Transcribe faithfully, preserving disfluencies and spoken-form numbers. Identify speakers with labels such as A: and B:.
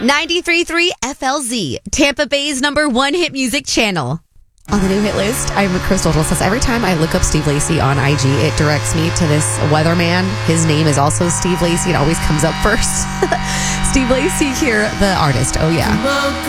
A: ninety-three point three F L Z, Tampa Bay's number one hit music channel. On the new hit list, I'm Crystal says every time I look up Steve Lacy on I G, it directs me to this weatherman. His name is also Steve Lacy. It always comes up first. Steve Lacy here, the artist. Oh, yeah.